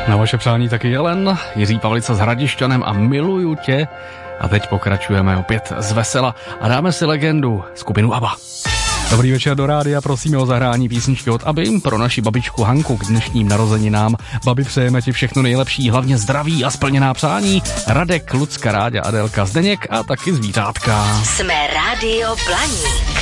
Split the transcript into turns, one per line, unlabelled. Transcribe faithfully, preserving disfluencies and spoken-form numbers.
Na vaše přání taky Jelen, Jiří Pavlica s Hradišťanem a Miluju tě. A teď pokračujeme opět z vesela a dáme si legendu, skupinu ABBA. Dobrý večer do rádia, prosíme o zahrání písničky od ABBY pro naši babičku Hanku k dnešním narozeninám. Babi, přejeme ti všechno nejlepší, hlavně zdraví a splněná přání. Radek, Lucka, Ráďa, Adelka, Zdeněk a taky zvířátka.
Jsme Rádio Blaník.